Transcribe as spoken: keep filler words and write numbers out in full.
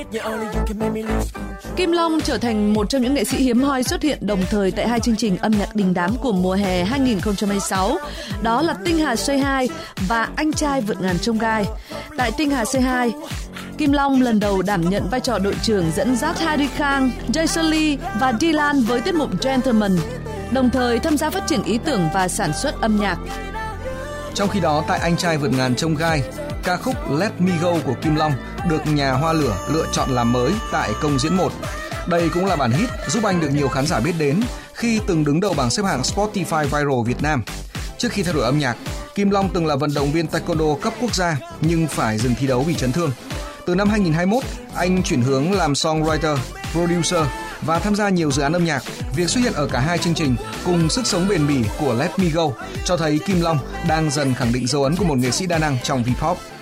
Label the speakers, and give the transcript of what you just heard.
Speaker 1: Kim Long trở thành một trong những nghệ sĩ hiếm hoi xuất hiện đồng thời tại hai chương trình âm nhạc đình đám của mùa hè hai không hai sáu, đó là Tinh Hà Say Hi và Anh Trai Vượt Ngàn Chông Gai. Tại Tinh Hà Say Hi, Kim Long lần đầu đảm nhận vai trò đội trưởng dẫn dắt Heidi Khang, Jason Lee và Dylan với tiết mục Gentleman, đồng thời tham gia phát triển ý tưởng và sản xuất âm nhạc.
Speaker 2: Trong khi đó, tại Anh Trai Vượt Ngàn Chông Gai, ca khúc Let Me Go của Kim Long được nhà Hoa Lửa lựa chọn làm mới tại công diễn một. Đây cũng là bản hit giúp anh được nhiều khán giả biết đến khi từng đứng đầu bảng xếp hạng Spotify Viral Việt Nam. Trước khi thay đổi âm nhạc, Kim Long từng là vận động viên taekwondo cấp quốc gia nhưng phải dừng thi đấu vì chấn thương. Từ năm hai không hai mốt, anh chuyển hướng làm songwriter, producer và tham gia nhiều dự án âm nhạc. Việc xuất hiện ở cả hai chương trình cùng sức sống bền bỉ của Let Me Go cho thấy Kim Long đang dần khẳng định dấu ấn của một nghệ sĩ đa năng trong V-pop.